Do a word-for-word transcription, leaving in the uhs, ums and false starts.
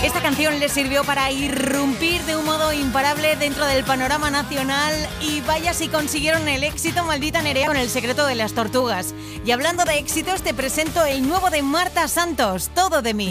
Esta canción les sirvió para irrumpir de un modo imparable dentro del panorama nacional y vaya si consiguieron el éxito, maldita Nerea, con El secreto de las tortugas. Y hablando de éxitos, te presento el nuevo de Marta Santos, Todo de mí.